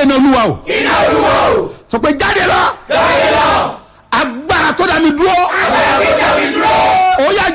iná olúwa o. iná olúwa o. sọ pé jáde lọ. jáde lọ. agbára tó dá mi dúró. agbára tó dá mi dúró. ó yá